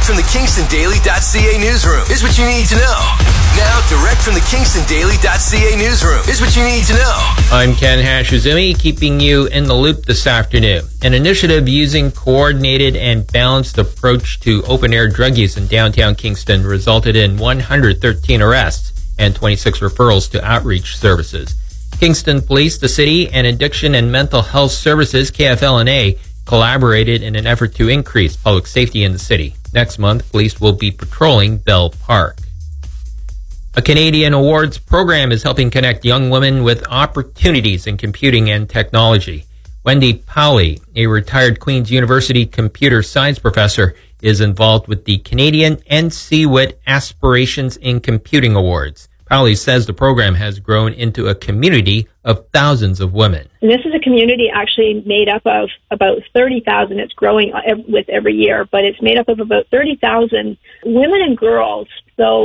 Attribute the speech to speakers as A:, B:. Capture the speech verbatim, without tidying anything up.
A: direct from the Kingston Daily dot C A newsroom is what you need to know. Now, direct from the Kingston Daily dot C A newsroom is what you need to know.
B: I'm Ken Hashizumi, keeping you in the loop this afternoon. An initiative using coordinated and balanced approach to open-air drug use in downtown Kingston resulted in one hundred thirteen arrests and twenty-six referrals to outreach services. Kingston Police, the city, and Addiction and Mental Health Services, K F L N A, collaborated in an effort to increase public safety in the city. Next month, police will be patrolling Bell Park. A Canadian awards program is helping connect young women with opportunities in computing and technology. Wendy Powley, a retired Queen's University computer science professor, is involved with the Canadian N C W I T Aspirations in Computing Awards. Powley says the program has grown into a community of thousands of women.
C: And this is a community actually made up of about thirty thousand. It's growing with every year, but it's made up of about thirty thousand women and girls. So